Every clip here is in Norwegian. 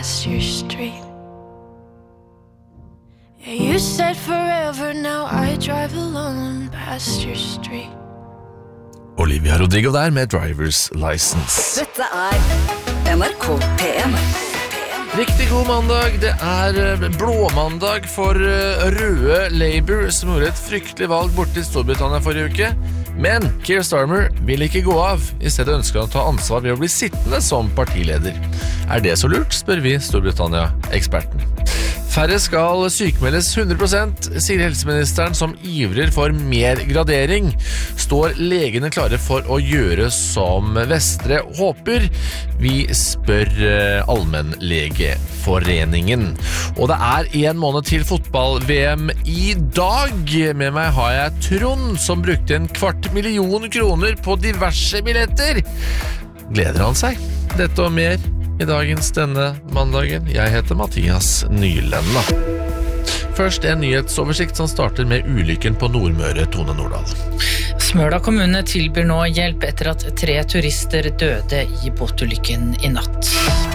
past your street. Yeah, you said forever, now I drive alone past your street. Olivia Rodrigo der med Driver's License. Dette NRK P1. Riktig god mandag, det blåmandag for røde Labour som gjorde et fryktelig valg borte I Storbritannia forrige uke. Men Keir Starmer vil ikke gå av, I stedet ønsker han å ta ansvar ved å bli sittende som partileder. Det så lurt, spør vi Storbritannia-eksperten. Færre skal sykmeldes 100%, sier helseministeren som ivrer for mer gradering. Står legene klare for å gjøre som Vestre håper? Vi spør Allmennlegeforeningen. Og det 1 måned til fotball-VM I dag. Med meg har jeg Trond, som brukte 250 000 kroner på diverse billetter. Gleder han seg? Dette og mer I dagens denne mandagen. Jeg heter Mathias Nylenda. Først nyhetsoversikt som starter med ulykken på Nordmøre, Tone Nordahl. Smøla kommune tilbyr nå hjelp etter at 3 turister døde I båtulykken I natt.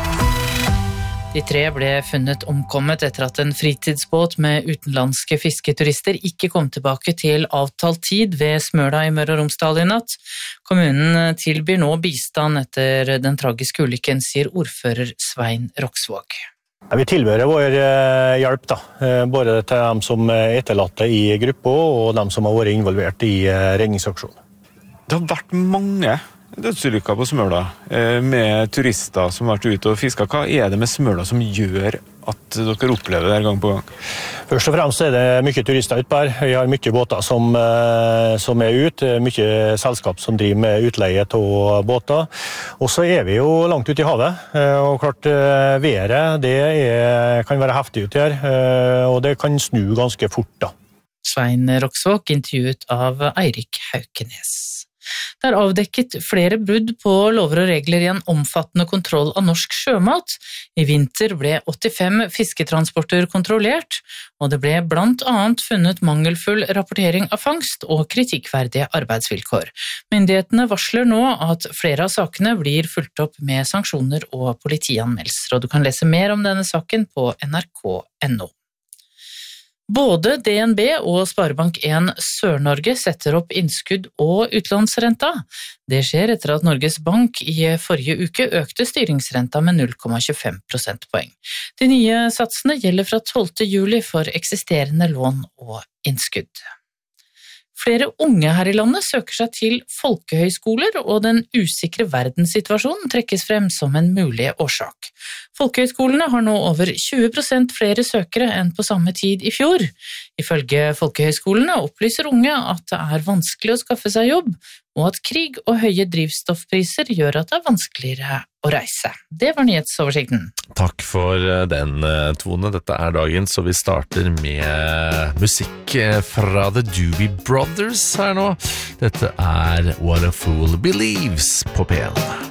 De 3 ble funnet omkommet etter at en fritidsbåt med utenlandske fisketurister ikke kom tilbake til avtalt tid ved Smøla I Møre og Romsdal I natt. Kommunen tilbyr nå bistand etter den tragiske ulykken, sier ordfører Svein Roksvåg. Vi tilbyr vår hjelp da, både til dem som etterlatte I gruppa og dem som har vært involvert I redningsaksjonen. Det har vært mange dødsulykker på Smøla med turister som har vært ute og fisket. Hva det med Smøla som gjør at dere opplever det gang på gang? Først og fremst det mye turister ute her. Vi har mye båter som ute, mye selskap som driver med utleie av båter. Og så vi jo langt ute I havet, og klart været det kan være heftig ute her, og det kan snu ganske fort da. Svein Roksvåg intervjuet av Eirik Haukenes. Det avdekket flere brudd på lover og regler I en omfattende kontroll av norsk sjømat. I vinter ble 85 fisketransporter kontrollert, og det ble blant annet funnet mangelfull rapportering av fangst og kritikkverdige arbeidsvilkår. Myndighetene varsler nå at flere av sakene blir fulgt opp med sanksjoner og politianmeldelser, og du kan lese mer om denne saken på nrk.no. Både DNB og Sparebank 1 Sør-Norge setter opp innskudd og utlandsrenta. Det skjer etter at Norges Bank I forrige uke økte styringsrenta med 0,25 prosentpoeng. De nye satsene gjelder fra 12. juli for eksisterende lån og innskudd. Flere unge her I landet søker seg til folkehøyskoler, og den usikre verdenssituasjonen trekkes frem som en mulig årsak. Folkehøyskolene har nå over 20% flere søkere enn på samme tid I fjor. Ifølge folkehøyskolene opplyser unge at det vanskelig å skaffe seg jobb, og at krig og høye drivstoffpriser gjør at det vanskeligere å reise. Det var nyhetsoversikten. Takk for den, Tone. Dette dagen, så vi starter med musikk fra The Doobie Brothers her nå. Dette What a Fool Believes på P1.